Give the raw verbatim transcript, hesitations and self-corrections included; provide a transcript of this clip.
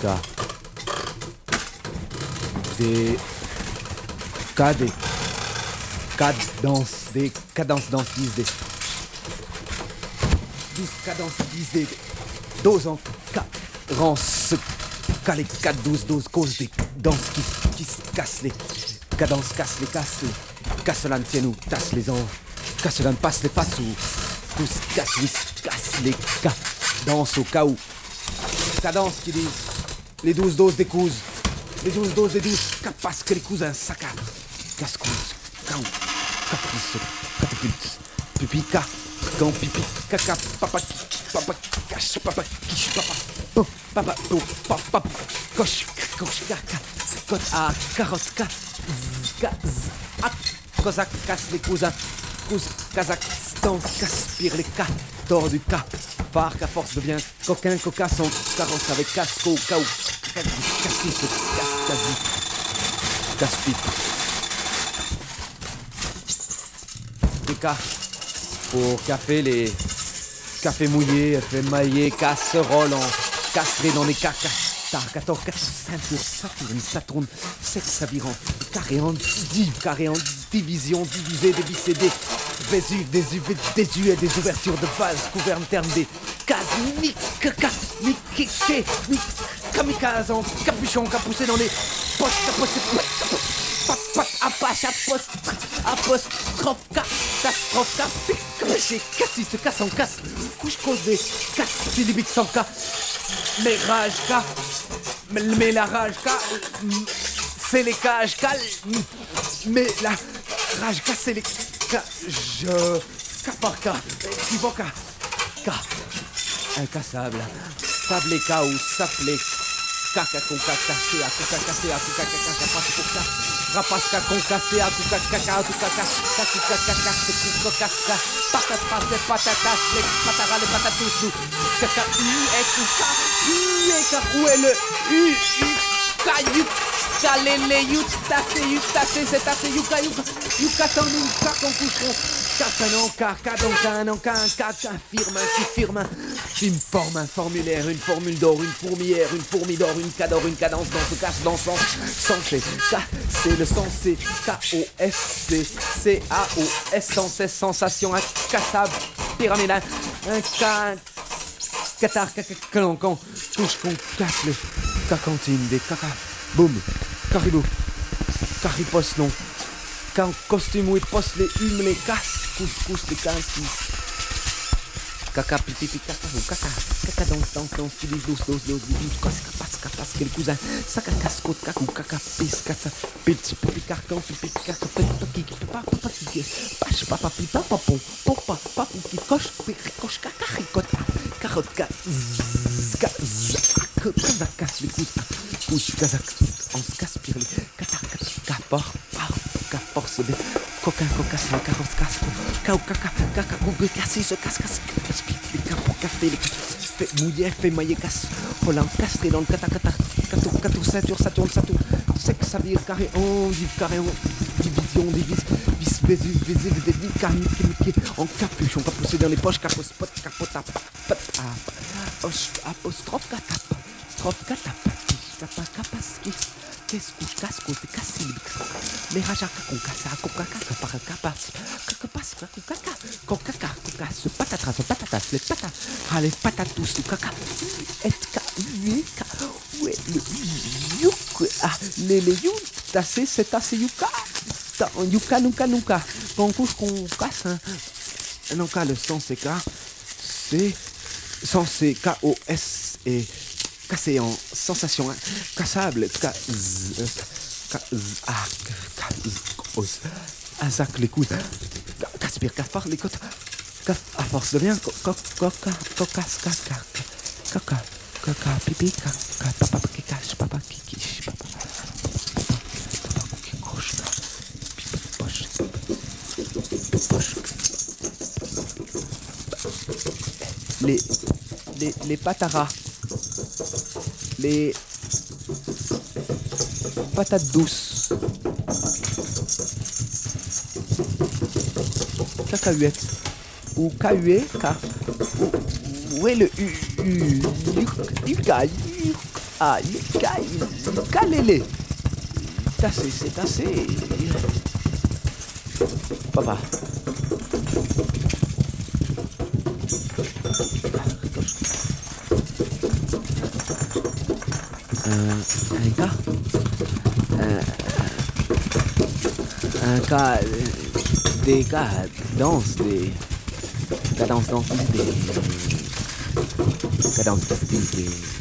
Ka. Des. Ka des. Cadences, des cadences dans dix des. douze cadences dix des. Dose en carence. Ka les quatre douze douze causes des danses qui, qui se cassent les. Cadences cassent les casses les. Casselan tiennent ou tasse les ans. Casselan passe les passes ou. Tous casse oui casse les cas. Danse au cas où. Cadence qui disent. Les douze doses des couses. Les douze doses des douze. Capace que les cousins saccadent. Casse-couse. Caou. Caprice. Catapulte. Pupica. Quand pipi. Caca. Papa. Papa. Cache. Papa. Quiche. Papa. Oh. Papa. Oh. Papa. Coche. Coche. Caca. Côte à carotte. Ca. Gaz. Ah. Cosaque. Casse les cousins. Cous. Kazakhstan. Caspire les cas. Tord du cas. Phare qu'à force devient coquin. Cocasse en carrosse avec casco. Caou. Cassis. Casse. Quasi. Casse-pipe. Des cas pour café, les cafés mouillés, fait maillé, casserole en castré dans les cacas. Targator, quatre ceintures, Saturne, Saturne, sexe avirant, carré en div, carré en division, divisé, déviscédé, Vésuve, désuvé, désuet, des ouvertures de vase, gouverne terme des cases, nique, caca, nique, nique, nique, kamikaze en capuchon, capoussé dans les poches, capossé, pat, pat, apache, apost, apostrophe, catastrophe, capic, caché, cassis, se casse en casse, couche causée, casse, syllabique sans cas, mais rage, cas, mais la rage, cas, c'est les cages, cal, mais la rage, cas, c'est les cas, je, cas par cas, équivoque, cas, incassable, sable cas ou saplé, caca con caca, c'est à caca, c'est à caca, caca, passe pour ça. Rapasca con cassé à tout caca, caca, tout caca, caca, caca, caca, c'est tout caca, patate, patate, patatas, les pataras, les patatus, nous, caca, u, et tout ça, u, et car, où est le u, u, caillou, calélé, you, tassé, you, tassé, c'est tassé, you, caillou, you, caton, nous, cac, on coucheron, cacanon, car, cadon, canon, can, cac, infirme, infirme, film, forme, un formulaire, une formule d'or, une fourmilière, une fourmi d'or, une cador, une cadence, dans ce casse, dans sens, sanché, ça, c'est le sens, c'est K O S C C A O S, sans cesse, sensation, incassable, pyramidal, un can, catar, cacacalancan, touche qu'on casse le cacantine, des caca, boum, caribou, caripos, non, can, costume, oui, poste, les humes, les casses, couscous, les cassis. Caca, pipi, pipi, caca, ou caca, caca, dans, dans, dans, stylise, dos, dos, dos, dos, casse, capace, capace, quel cousin, saca, cascote, cacou, caca, pis, caca, pitch, pipi, carcan, pipi, caca, petit, qui, papa, papa, qui, pache, papa, pipa, papon, popa, papou, qui coche, coche, caca, ricote, carotte, casse, casse, casse, casse, les cousins, couche, casac, on se casse, pire, les catar, capor, par, capor, se dé, coquin, cocasse, carrosse, casco, cao, caca, caca, coupe, cassis, se casse, casse, les capons café, les fait mouiller, fait mailler, casse, volant, castré dans le catacata, cato, cato, ceinture, saturne, saturne, sexe, sabir, carré, on, div, carré, on, division, divise, vis, vésu, vésu, dédit, carnique, mickey, en capuchon, capoussé dans les poches, capot, spot, capota, pat, apostrophe, catap, strophe, catap, capa, capaski, qu'est-ce couche, casco, c'est cassile, mais raja, con, cassa, coca, caca, par capas, caca, passe, caca, caca, caca, caca, ce patatras, ce patatas, les patatas, ah, les patatous, le caca, et ca, yuka, ouais, le yuk, ah, les, les yuk, tassé, c'est tassé, yuka, yuka, nuka, nuka, quand on couche, qu'on casse, hein, non, cas, le sens, c'est cas, c'est, sens, c'est K O S, et, cassé en sensation, hein, cassable, ca, z, ca, z, ah, ca, z, os, azac, les coudes, caspire, cafard, les côtes, à force de rien, coca, coca, cocasse, caca, caca, caca, pipi, caca, papa, qui cache, papa, qui quiche, papa, papa, qui couche, pipi, poche, poche, les, les, les pataras, les patates douces, cacahuètes, ou cahué, car, où est le u, u, yuka, yuka, Ah, calez-les. C'est assez, c'est assez. Papa. Un, un cas un, un cas des cas danse des cadences danse des cadences danse des